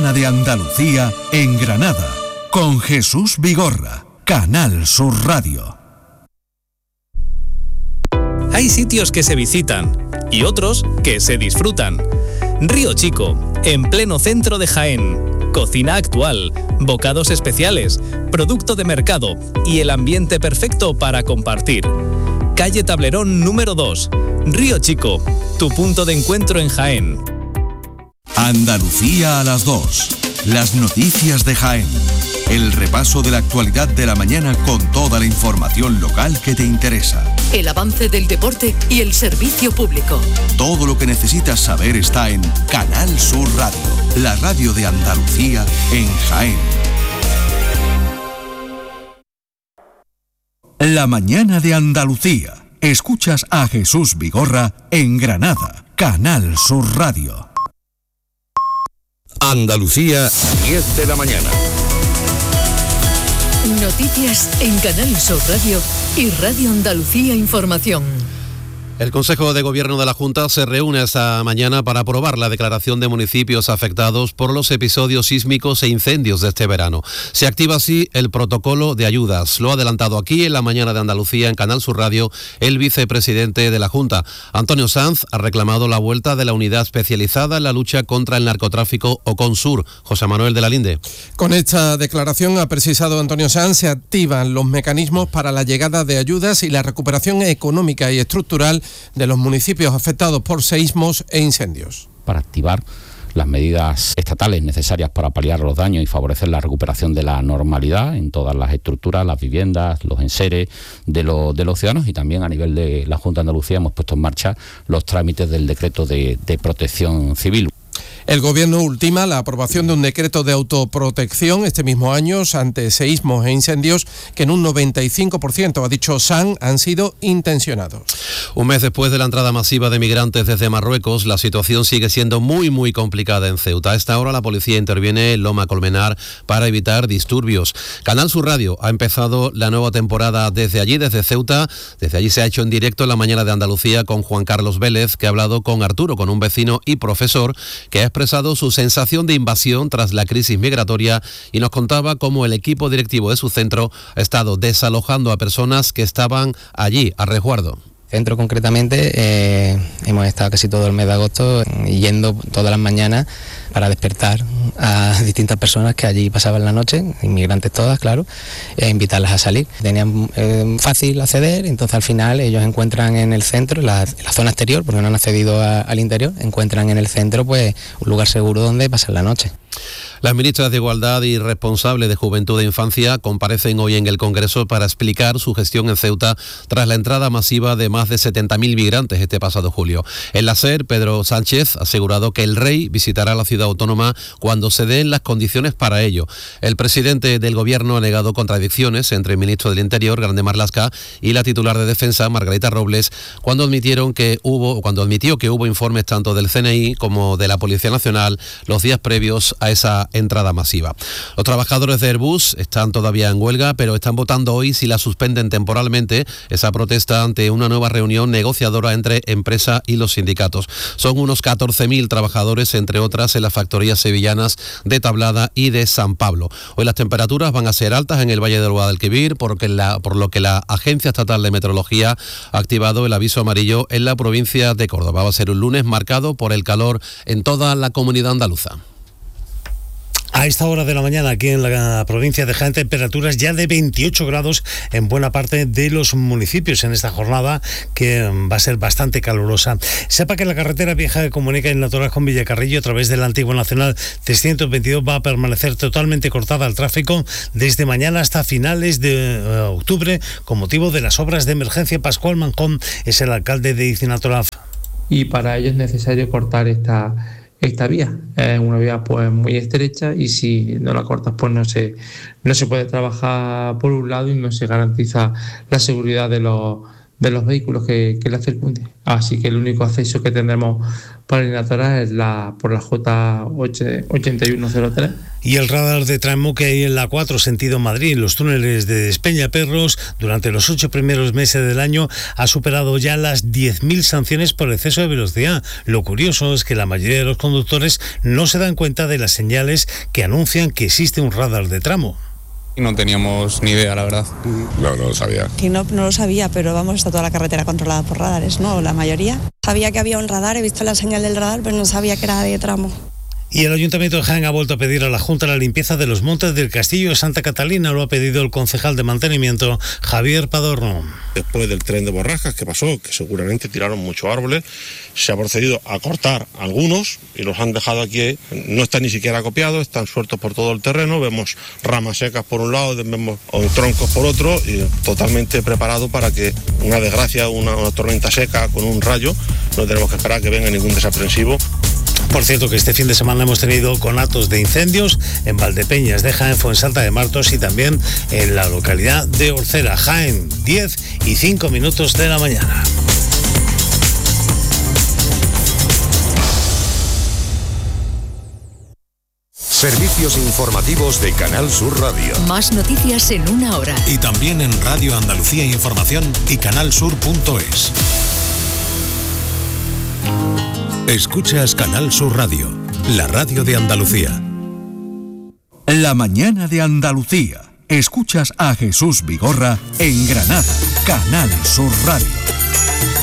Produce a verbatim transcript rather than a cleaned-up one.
mañana de Andalucía en Granada, con Jesús Vigorra, Canal Sur Radio. Hay sitios que se visitan y otros que se disfrutan. Río Chico, en pleno centro de Jaén. Cocina actual, bocados especiales, producto de mercado y el ambiente perfecto para compartir. Calle Tablerón número dos, Río Chico, tu punto de encuentro en Jaén. Andalucía a las dos. Las noticias de Jaén. El repaso de la actualidad de la mañana con toda la información local que te interesa. El avance del deporte y el servicio público. Todo lo que necesitas saber está en Canal Sur Radio, la radio de Andalucía en Jaén. La mañana de Andalucía. Escuchas a Jesús Vigorra en Granada, Canal Sur Radio. Andalucía, diez de la mañana. Noticias en Canal Sur Radio y Radio Andalucía Información. El Consejo de Gobierno de la Junta se reúne esta mañana para aprobar la declaración de municipios afectados por los episodios sísmicos e incendios de este verano. Se activa así el protocolo de ayudas. Lo ha adelantado aquí en la mañana de Andalucía en Canal Sur Radio el vicepresidente de la Junta. Antonio Sanz ha reclamado la vuelta de la unidad especializada en la lucha contra el narcotráfico Oconsur. José Manuel de la Linde. Con esta declaración, ha precisado Antonio Sanz, se activan los mecanismos para la llegada de ayudas y la recuperación económica y estructural de los municipios afectados por seísmos e incendios. Para activar las medidas estatales necesarias para paliar los daños y favorecer la recuperación de la normalidad en todas las estructuras, las viviendas, los enseres de, lo, de los ciudadanos, y también a nivel de la Junta de Andalucía hemos puesto en marcha los trámites del decreto de, de protección civil. El Gobierno ultima la aprobación de un decreto de autoprotección este mismo año ante seísmos e incendios que en un noventa y cinco por ciento, ha dicho Sanz, han sido intencionados. Un mes después de la entrada masiva de migrantes desde Marruecos, la situación sigue siendo muy muy complicada en Ceuta. A esta hora la policía interviene en Loma Colmenar para evitar disturbios. Canal Sur Radio ha empezado la nueva temporada desde allí, desde Ceuta. Desde allí se ha hecho en directo en la mañana de Andalucía con Juan Carlos Vélez, que ha hablado con Arturo, con un vecino y profesor que ha expresado su sensación de invasión tras la crisis migratoria y nos contaba cómo el equipo directivo de su centro ha estado desalojando a personas que estaban allí a resguardo. Centro concretamente, eh, hemos estado casi todo el mes de agosto yendo todas las mañanas para despertar a distintas personas que allí pasaban la noche, inmigrantes todas, claro, e invitarlas a salir. Tenían eh, fácil acceder, entonces al final ellos encuentran en el centro, en la, en la zona exterior, porque no han accedido a, al interior, encuentran en el centro pues un lugar seguro donde pasar la noche. Las ministras de Igualdad y responsables de Juventud e Infancia comparecen hoy en el Congreso para explicar su gestión en Ceuta tras la entrada masiva de más de setenta mil migrantes este pasado julio. En la SER, Pedro Sánchez ha asegurado que el rey visitará la ciudad autónoma cuando se den las condiciones para ello. El presidente del Gobierno ha negado contradicciones entre el ministro del Interior, Grande Marlaska, y la titular de Defensa, Margarita Robles, cuando admitieron que hubo, cuando admitió que hubo informes tanto del C N I como de la Policía Nacional los días previos a esa entrada masiva. Los trabajadores de Airbus están todavía en huelga, pero están votando hoy si la suspenden temporalmente, esa protesta ante una nueva reunión negociadora entre empresa y los sindicatos. Son unos catorce mil trabajadores, entre otras, en las factorías sevillanas de Tablada y de San Pablo. Hoy las temperaturas van a ser altas en el Valle del Guadalquivir, porque la, por lo que la Agencia Estatal de Meteorología ha activado el aviso amarillo en la provincia de Córdoba. Va a ser un lunes marcado por el calor en toda la comunidad andaluza. A esta hora de la mañana aquí en la provincia de Jaén, temperaturas ya de veintiocho grados en buena parte de los municipios en esta jornada que va a ser bastante calurosa. Sepa que la carretera vieja que comunica en La Torre con Villacarrillo a través de la antigua Nacional trescientos veintidós va a permanecer totalmente cortada al tráfico desde mañana hasta finales de uh, octubre con motivo de las obras de emergencia. Pascual Manjón es el alcalde de Icinatoraf. Y para ello es necesario cortar esta esta vía. Es una vía pues muy estrecha y si no la cortas pues no se, no se puede trabajar por un lado y no se garantiza la seguridad de los, de los vehículos que, que la circunden. Así que el único acceso que tendremos para el natural es la por la J ochenta y uno cero tres. Y el radar de tramo que hay en la cuatro sentido Madrid, los túneles de Despeñaperros, durante los ocho primeros meses del año ha superado ya las diez mil sanciones por exceso de velocidad. Lo curioso es que la mayoría de los conductores no se dan cuenta de las señales que anuncian que existe un radar de tramo. No teníamos ni idea, la verdad. No, no lo sabía. Que no, no lo sabía, pero vamos, está toda la carretera controlada por radares, ¿no? La mayoría. Sabía que había un radar, he visto la señal del radar, pero no sabía que era de tramo. Y el Ayuntamiento de Jaén ha vuelto a pedir a la Junta la limpieza de los montes del Castillo de Santa Catalina. Lo ha pedido el concejal de mantenimiento, Javier Padorno. Después del tren de borrascas que pasó, que seguramente tiraron muchos árboles, se ha procedido a cortar algunos y los han dejado aquí. No están ni siquiera copiados, están sueltos por todo el terreno. Vemos ramas secas por un lado, vemos troncos por otro, y totalmente preparado para que una desgracia, una, una tormenta seca con un rayo, no tenemos que esperar que venga ningún desaprensivo. Por cierto, que este fin de semana hemos tenido conatos de incendios en Valdepeñas de Jaén, Fuensalta de Martos y también en la localidad de Orcera. Jaén, diez y cinco minutos de la mañana. Servicios informativos de Canal Sur Radio. Más noticias en una hora. Y también en Radio Andalucía Información y canalsur punto es. Escuchas Canal Sur Radio, la radio de Andalucía. La mañana de Andalucía. Escuchas a Jesús Vigorra en Granada, Canal Sur Radio.